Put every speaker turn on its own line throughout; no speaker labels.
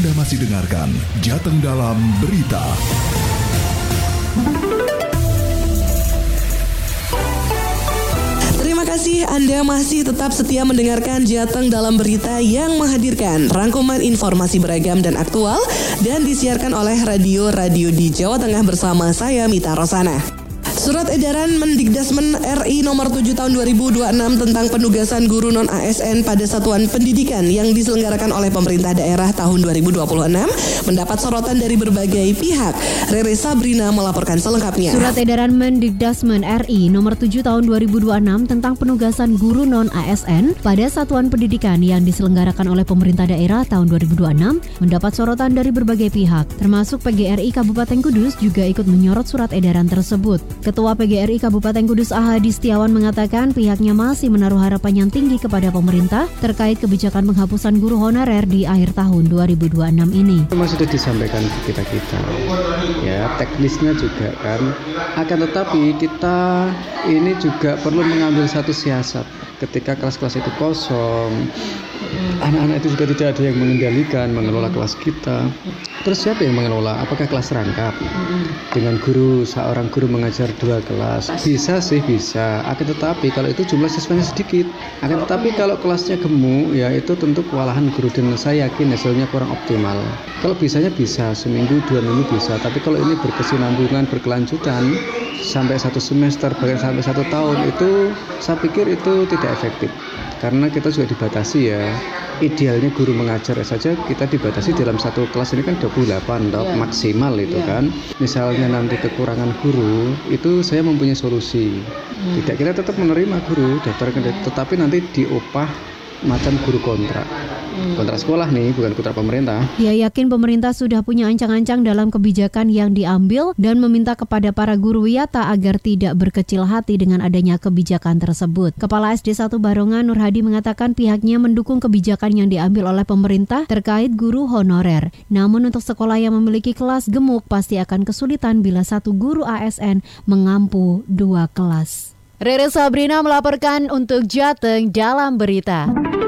Anda masih dengarkan Jateng Dalam Berita.
Terima kasih Anda masih tetap setia mendengarkan Jateng Dalam Berita yang menghadirkan rangkuman informasi beragam dan aktual dan disiarkan oleh radio-radio di Jawa Tengah bersama saya Mita Rosana. Surat edaran Mendikdasmen RI nomor 7 tahun 2026 tentang penugasan guru non-ASN pada satuan pendidikan yang diselenggarakan oleh pemerintah daerah tahun 2026 mendapat sorotan dari berbagai pihak. Rere Sabrina melaporkan selengkapnya.
Surat edaran Mendikdasmen RI nomor 7 tahun 2026 tentang penugasan guru non-ASN pada satuan pendidikan yang diselenggarakan oleh pemerintah daerah tahun 2026 mendapat sorotan dari berbagai pihak, termasuk PGRI Kabupaten Kudus juga ikut menyorot surat edaran tersebut. Ketua PGRI Kabupaten Kudus Ahadi Setiawan mengatakan pihaknya masih menaruh harapan yang tinggi kepada pemerintah terkait kebijakan penghapusan guru honorer di akhir tahun 2026 ini.
Memang sudah disampaikan ke kita, ya teknisnya juga kan. Akan tetapi kita ini juga perlu mengambil satu siasat. Ketika kelas-kelas itu kosong, anak-anak itu juga tidak ada yang mengelola kelas kita. Terus siapa yang mengelola? Apakah kelas rangkap? Dengan seorang guru mengajar 2 kelas. Bisa sih, bisa. Akan tetapi kalau itu jumlah siswanya sedikit. Akan tetapi kalau kelasnya gemuk, ya itu tentu kewalahan guru dan saya yakin hasilnya kurang optimal. Kalau bisanya bisa, seminggu, 2 minggu bisa. Tapi kalau ini berkesinambungan, berkelanjutan, sampai 1 semester, bahkan sampai 1 tahun, itu saya pikir itu tidak efektif. Karena kita juga dibatasi ya. Idealnya guru mengajar saja kita dibatasi dalam satu kelas ini kan 28 maksimal itu kan. Misalnya nanti kekurangan guru, itu saya mempunyai solusi. Tidak, kita tetap menerima guru, tetapi nanti diupah macam guru kontrak sekolah nih, bukan kontrak pemerintah.
Dia yakin pemerintah sudah punya ancang-ancang dalam kebijakan yang diambil dan meminta kepada para guru wiyata agar tidak berkecil hati dengan adanya kebijakan tersebut. Kepala SD 1 Barongan Nur Hadi mengatakan pihaknya mendukung kebijakan yang diambil oleh pemerintah terkait guru honorer. Namun untuk sekolah yang memiliki kelas gemuk pasti akan kesulitan bila 1 guru ASN mengampu 2 kelas. Rere Sabrina melaporkan untuk Jateng Dalam Berita.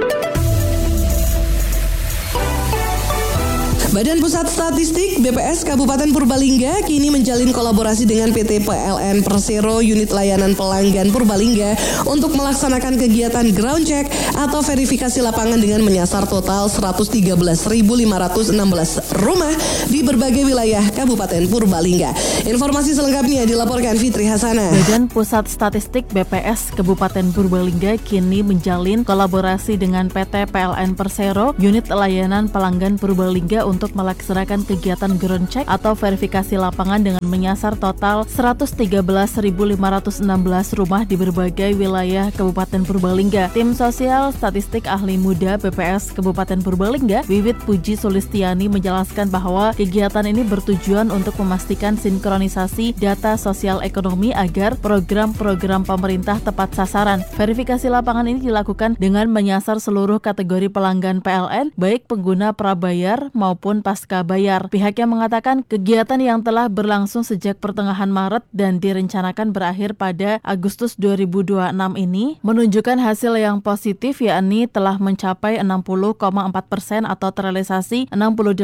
Badan Pusat Statistik BPS Kabupaten Purbalingga kini menjalin kolaborasi dengan PT PLN Persero Unit Layanan Pelanggan Purbalingga untuk melaksanakan kegiatan ground check atau verifikasi lapangan dengan menyasar total 113.516 rumah di berbagai wilayah Kabupaten Purbalingga. Informasi selengkapnya dilaporkan Fitri Hasanah.
Badan Pusat Statistik BPS Kabupaten Purbalingga kini menjalin kolaborasi dengan PT PLN Persero Unit Layanan Pelanggan Purbalingga untuk melaksanakan kegiatan ground check atau verifikasi lapangan dengan menyasar total 113.516 rumah di berbagai wilayah Kabupaten Purbalingga. Tim Sosial Statistik Ahli Muda BPS Kabupaten Purbalingga, Wiwit Puji Sulistiani menjelaskan bahwa kegiatan ini bertujuan untuk memastikan sinkronisasi data sosial ekonomi agar program-program pemerintah tepat sasaran. Verifikasi lapangan ini dilakukan dengan menyasar seluruh kategori pelanggan PLN, baik pengguna prabayar maupun pasca bayar. Pihaknya mengatakan kegiatan yang telah berlangsung sejak pertengahan Maret dan direncanakan berakhir pada Agustus 2026 ini menunjukkan hasil yang positif, yakni telah mencapai 60,4% atau terrealisasi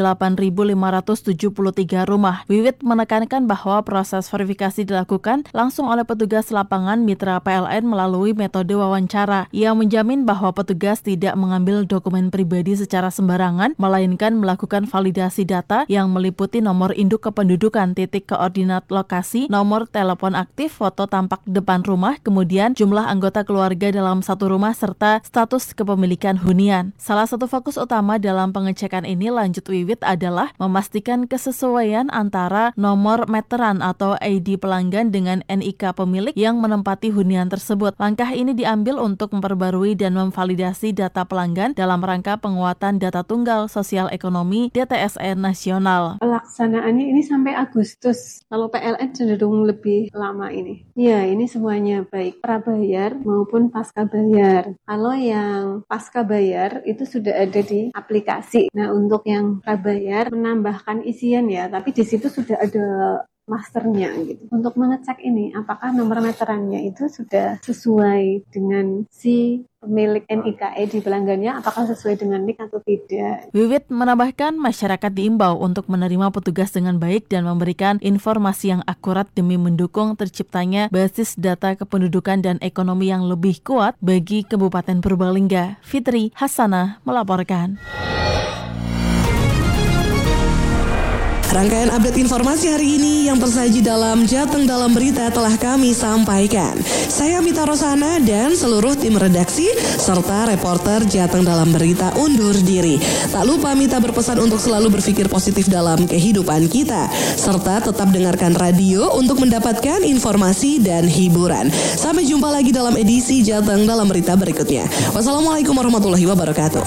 68.573 rumah. Wiwit menekankan bahwa proses verifikasi dilakukan langsung oleh petugas lapangan mitra PLN melalui metode wawancara. Ia menjamin bahwa petugas tidak mengambil dokumen pribadi secara sembarangan, melainkan melakukan validasi data yang meliputi nomor induk kependudukan, titik koordinat lokasi, nomor telepon aktif, foto tampak depan rumah, kemudian jumlah anggota keluarga dalam satu rumah, serta status kepemilikan hunian. Salah satu fokus utama dalam pengecekan ini, lanjut Wiwit, adalah memastikan kesesuaian antara nomor meteran atau ID pelanggan dengan NIK pemilik yang menempati hunian tersebut. Langkah ini diambil untuk memperbarui dan memvalidasi data pelanggan dalam rangka penguatan data tunggal sosial ekonomi DTSE nasional.
Pelaksanaannya ini sampai Agustus. Kalau PLN cenderung lebih lama ini. Ya, ini semuanya baik prabayar maupun pasca bayar. Kalau yang pasca bayar itu sudah ada di aplikasi. Nah, untuk yang prabayar menambahkan isian ya, tapi di situ sudah ada masternya gitu. Untuk mengecek ini apakah nomor meterannya itu sudah sesuai dengan si pemilik NIKE di pelanggannya, apakah sesuai dengan NIK atau tidak.
Wiwit menambahkan masyarakat diimbau untuk menerima petugas dengan baik dan memberikan informasi yang akurat demi mendukung terciptanya basis data kependudukan dan ekonomi yang lebih kuat bagi Kabupaten Purbalingga. Fitri Hasanah melaporkan.
Rangkaian update informasi hari ini yang tersaji dalam Jateng Dalam Berita telah kami sampaikan. Saya Mita Rosana dan seluruh tim redaksi serta reporter Jateng Dalam Berita undur diri. Tak lupa Mita berpesan untuk selalu berpikir positif dalam kehidupan kita, serta tetap dengarkan radio untuk mendapatkan informasi dan hiburan. Sampai jumpa lagi dalam edisi Jateng Dalam Berita berikutnya. Wassalamualaikum warahmatullahi wabarakatuh.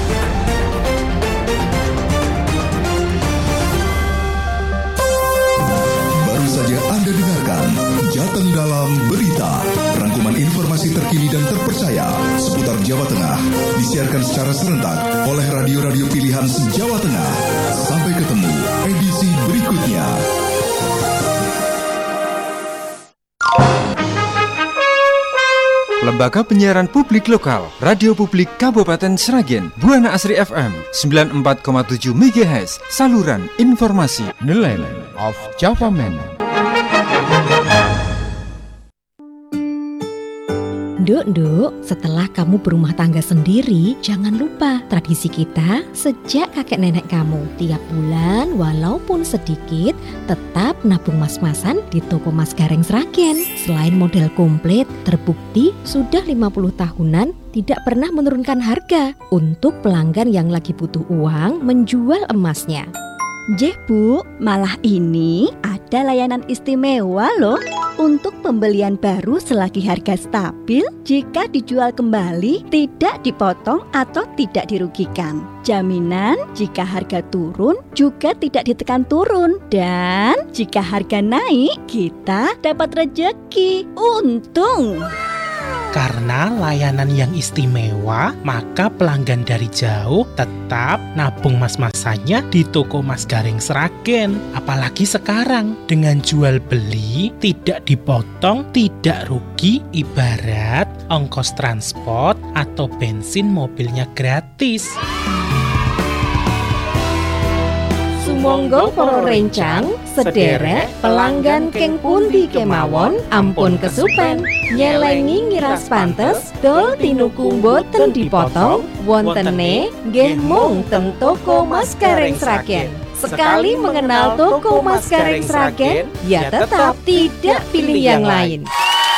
Anda dengarkan Jateng Dalam Berita, rangkuman informasi terkini dan terpercaya seputar Jawa Tengah, disiarkan secara serentak oleh radio-radio pilihan se-Jawa Tengah. Sampai ketemu edisi berikutnya.
Lembaga Penyiaran Publik Lokal, Radio Publik Kabupaten Sragen, Buana Asri FM 94,7 MHz, saluran informasi.
The Land of Java Man.
Nduk, setelah kamu berumah tangga sendiri, jangan lupa tradisi kita sejak kakek nenek kamu. Tiap bulan, walaupun sedikit, tetap nabung mas-masan di toko Mas Gareng Sragen. Selain model komplit, terbukti sudah 50 tahunan tidak pernah menurunkan harga untuk pelanggan yang lagi butuh uang menjual emasnya.
Jeh Bu, malah ini ada layanan istimewa loh. Untuk pembelian baru selagi harga stabil, jika dijual kembali tidak dipotong atau tidak dirugikan. Jaminan jika harga turun juga tidak ditekan turun. Dan jika harga naik, kita dapat rejeki. Untung!
Karena layanan yang istimewa, maka pelanggan dari jauh tetap nabung mas-masannya di toko Mas Gareng Sragen. Apalagi sekarang, dengan jual beli tidak dipotong, tidak rugi, ibarat ongkos transport atau bensin mobilnya gratis.
Sumangga para rencang, sederek pelanggan keng pundi kemawon, ampun kesupen. Nyelengi ngiras pantes, dol tinuku mboten dipotong, wontene nggih mung teng toko Mas Gareng Sragen. Sekali mengenal toko Mas Gareng Sragen, ya tetap tidak pilih yang lain.